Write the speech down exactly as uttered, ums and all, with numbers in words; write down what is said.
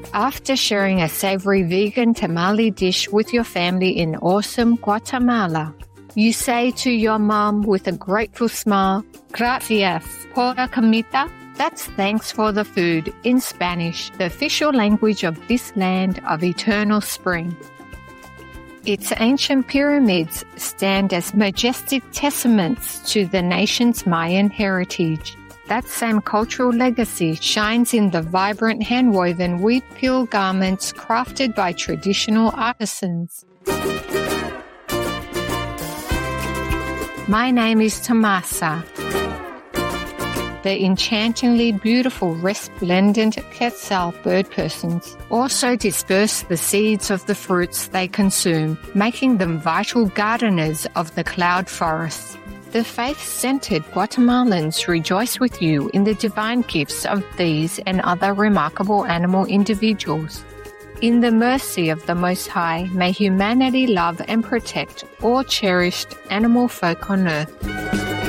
After sharing a savory vegan tamale dish with your family in awesome Guatemala, you say to your mom with a grateful smile, "Gracias por la comida." That's thanks for the food in Spanish, the official language of this land of eternal spring. Its ancient pyramids stand as majestic testaments to the nation's Mayan heritage. That same cultural legacy shines in the vibrant hand-woven wheat peel garments crafted by traditional artisans. My name is Tomasa. The enchantingly beautiful resplendent quetzal bird persons also disperse the seeds of the fruits they consume, making them vital gardeners of the cloud forests. The faith-centered Guatemalans rejoice with you in the divine gifts of these and other remarkable animal individuals. In the mercy of the Most High, may humanity love and protect all cherished animal folk on earth.